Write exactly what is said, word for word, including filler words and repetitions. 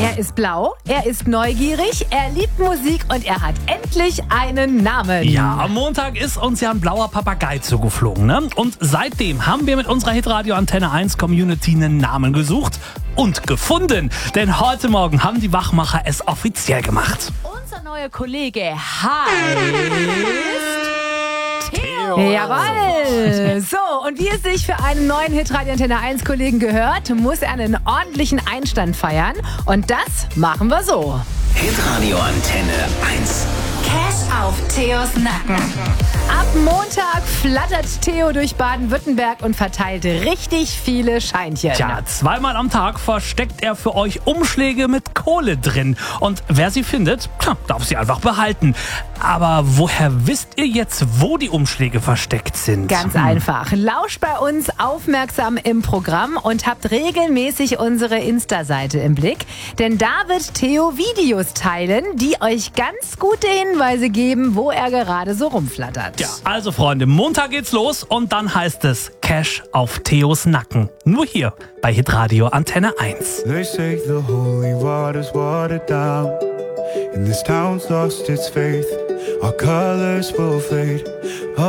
Er ist blau, er ist neugierig, er liebt Musik und er hat endlich einen Namen. Ja, am Montag ist uns ja ein blauer Papagei zugeflogen, ne? Und seitdem haben wir mit unserer Hitradio Antenne eins Community einen Namen gesucht und gefunden. Denn heute Morgen haben die Wachmacher es offiziell gemacht. Unser neuer Kollege heißt Theo. Jawohl. So, und wie es sich für einen neuen Hitradio Antenne eins Kollegen gehört, muss er einen ordentlichen Einstand feiern. Und das machen wir so. Hitradio Antenne eins. Cash auf Theos Nacken. Ab Montag flattert Theo durch Baden-Württemberg und verteilt richtig viele Scheinchen. Tja, zweimal am Tag versteckt er für euch Umschläge mit Kohle drin. Und wer sie findet, tja, darf sie einfach behalten. Aber woher wisst ihr jetzt, wo die Umschläge versteckt sind? Ganz Hm. einfach. Lauscht bei uns aufmerksam im Programm und habt regelmäßig unsere Insta-Seite im Blick. Denn da wird Theo Videos teilen, die euch ganz gute Hinweise geben, wo er gerade so rumflattert. Ja, also Freunde, Montag geht's los und dann heißt es Cash auf Theos Nacken. Nur hier bei Hitradio Antenne eins. They say the holy water's watered down, and this town's lost its faith. Our colors will fade.